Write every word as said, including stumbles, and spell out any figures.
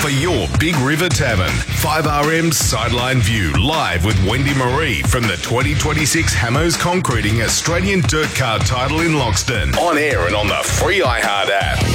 for your Big River Tavern. five R M's Sideline View, live with Wendy Marie from the twenty twenty-six Hamos Concreting Australian Dirt Car title in Loxton. On air and on the free iHeart app.